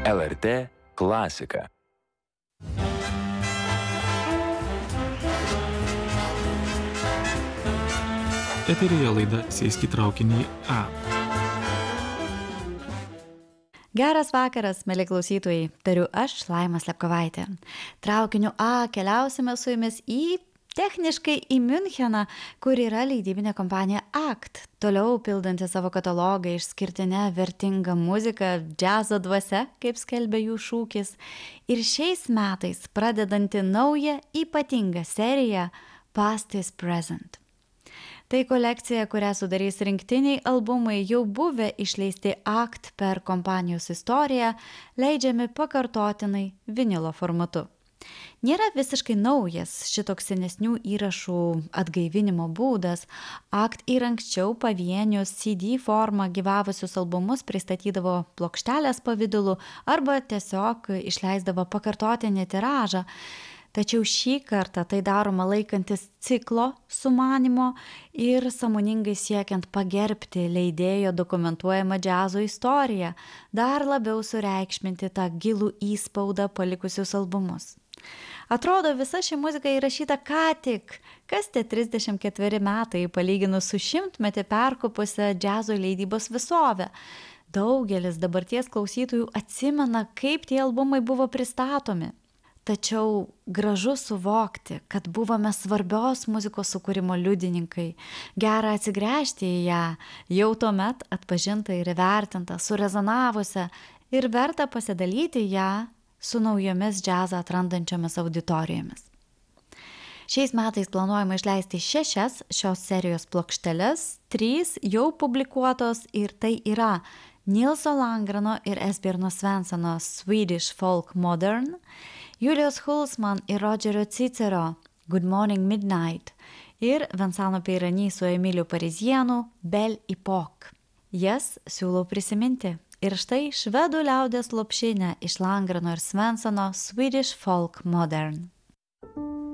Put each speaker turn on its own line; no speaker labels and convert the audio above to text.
LRT klasika.
Eteryje laida Sėsk į traukinį A.
Geras vakaras, mėly klausytojai, tariu aš, Laima Slepkovaitė. Traukiniu A keliausime su jumis techniškai į Miuncheną, kur yra leidybinė kompanija ACT, toliau pildanti savo katalogą išskirtinę vertingą muziką, džiazo dvasia, kaip skelbia jų šūkis, ir šiais metais pradedanti naują ypatingą seriją Past is Present. Tai kolekcija, kurią sudarys rinktiniai albumai jau buvę išleisti ACT per kompanijos istoriją, leidžiami pakartotinai vinilo formatu. Nėra visiškai naujas šitoks senesnių įrašų atgaivinimo būdas. ACT ir anksčiau pavienius CD formą gyvavusius albumus pristatydavo plokštelės pavidalu arba tiesiog išleisdavo pakartotinį tiražą. Tačiau šį kartą tai daroma laikantis ciklo sumanymo ir sąmoningai siekiant pagerbti leidėjo dokumentuojamą džiazo istoriją, dar labiau sureikšminti tą gilų įspaudą palikusius albumus. Atrodo, visa ši muzika įrašyta ką tik, kas tie 34 metai palyginus su 100-metį perkopusią džiazo leidybos visovę. Daugelis dabarties klausytojų atsimena, kaip tie albumai buvo pristatomi. Tačiau gražu suvokti, kad buvome svarbios muzikos sukūrimo liudininkai, gera atsigręžti į ją, jau tuomet atpažinta ir įvertinta, surezonavusią ir verta pasidalyti ją su naujomis džiazą atrandančiomis auditorijomis. Šiais metais planuojama išleisti 6 šios serijos plokšteles, 3 jau publikuotos ir tai yra Nilso Langrano ir Esbjørno Svensono Swedish Folk Modern, Julius Hulsman ir Rodžerio Cicero Good Morning Midnight ir Vincento Peirani su Emiliu Parizienu Belle Epoque. Jas siūlau prisiminti. Ir štai švedų liaudies lopšinė iš Langrano ir Svensono Swedish Folk Modern.